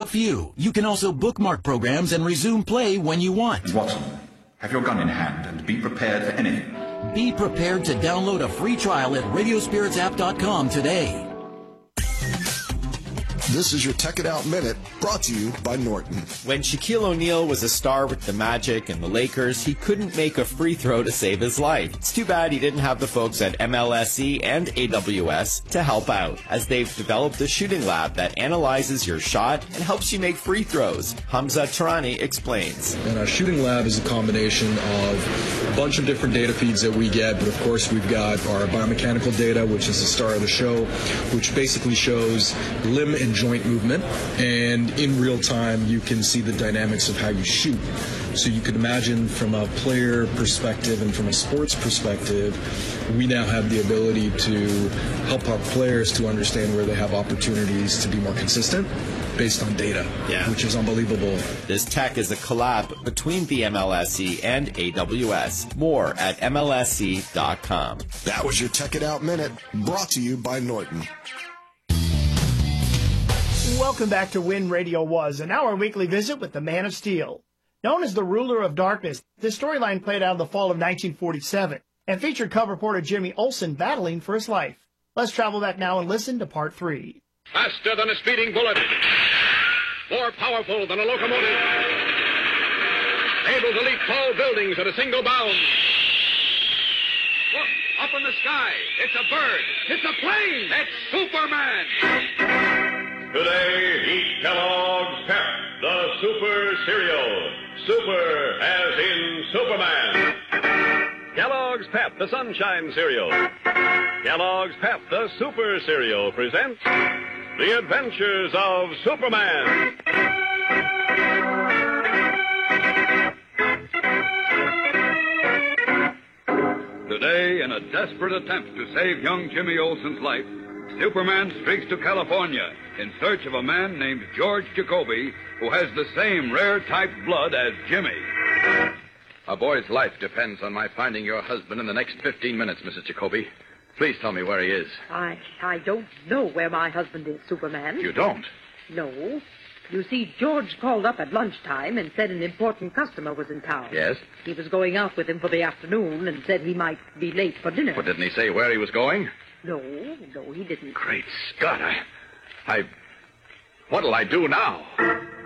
for you. You can also bookmark programs and resume play when you want. Watson, have your gun in hand and be prepared for anything. Be prepared to download a free trial at radiospiritsapp.com today. This is your Tech It Out Minute, brought to you by Norton. When Shaquille O'Neal was a star with the Magic and the Lakers, he couldn't make a free throw to save his life. It's too bad he didn't have the folks at MLSE and AWS to help out, as they've developed a shooting lab that analyzes your shot and helps you make free throws. Hamza Tarani explains. And our shooting lab is a combination of a bunch of different data feeds that we get, but of course we've got our biomechanical data, which is the star of the show, which basically shows limb and joint movement, and in real time you can see the dynamics of how you shoot. So you could imagine from a player perspective and from a sports perspective, we now have the ability to help our players to understand where they have opportunities to be more consistent based on data, which is unbelievable. This tech is a collab between the MLSE and AWS. More at MLSE.com. That was your Tech It Out Minute, brought to you by Norton. Welcome back to When Radio Was, and now our weekly visit with the Man of Steel. Known as the Ruler of Darkness, this storyline played out in the fall of 1947 and featured cub reporter Jimmy Olsen battling for his life. Let's travel back now and listen to part 3. Faster than a speeding bullet. More powerful than a locomotive. Able to leap tall buildings at a single bound. Look, up in the sky. It's a bird. It's a plane. It's Superman. Today, eat Kellogg's Pep, the Super Cereal. Super as in Superman. Kellogg's Pep, the Sunshine Cereal. Kellogg's Pep, the Super Cereal, presents The Adventures of Superman. Today, in a desperate attempt to save young Jimmy Olsen's life, Superman streaks to California in search of a man named George Jacoby, who has the same rare type blood as Jimmy. A boy's life depends on my finding your husband in the next 15 minutes, Mrs. Jacoby. Please tell me where he is. I don't know where my husband is, Superman. You don't? No. You see, George called up at lunchtime and said an important customer was in town. Yes? He was going out with him for the afternoon and said he might be late for dinner. But didn't he say where he was going? No, he didn't. Great Scott, I... What'll I do now?